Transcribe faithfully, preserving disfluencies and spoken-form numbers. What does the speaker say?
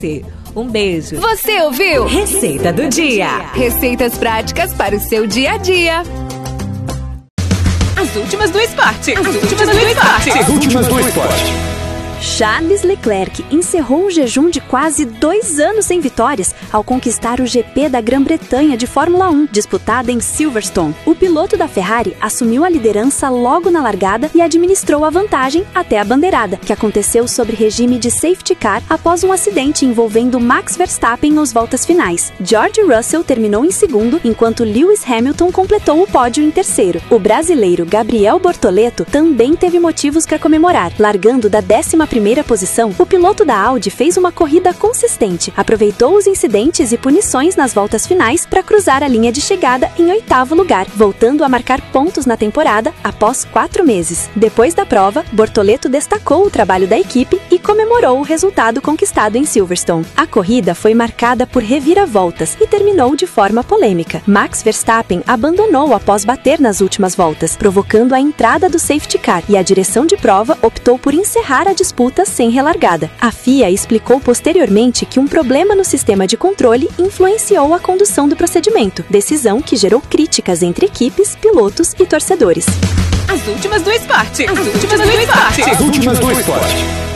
Um beijo. Você ouviu? Receita do dia. Receitas práticas para o seu dia a dia. As últimas do esporte. As, As últimas, últimas do, do esporte. As últimas do esporte. Charles Leclerc encerrou um jejum de quase dois anos sem vitórias ao conquistar o G P da Grã-Bretanha de Fórmula um, disputada em Silverstone. O piloto da Ferrari assumiu a liderança logo na largada e administrou a vantagem até a bandeirada, que aconteceu sob regime de safety car após um acidente envolvendo Max Verstappen nas voltas finais. George Russell terminou em segundo, enquanto Lewis Hamilton completou o pódio em terceiro. O brasileiro Gabriel Bortoleto também teve motivos para comemorar. Largando da décima primeira posição, o piloto da Audi fez uma corrida consistente, aproveitou os incidentes e punições nas voltas finais para cruzar a linha de chegada em oitavo lugar, voltando a marcar pontos na temporada após quatro meses. Depois da prova, Bortoleto destacou o trabalho da equipe e comemorou o resultado conquistado em Silverstone. A corrida foi marcada por reviravoltas e terminou de forma polêmica. Max Verstappen abandonou após bater nas últimas voltas, provocando a entrada do safety car, e a direção de prova optou por encerrar a disputa sem relargada. A F I A explicou posteriormente que um problema no sistema de controle influenciou a condução do procedimento, decisão que gerou críticas entre equipes, pilotos e torcedores. As últimas do esporte. As, As últimas, últimas do esporte. As últimas do esporte.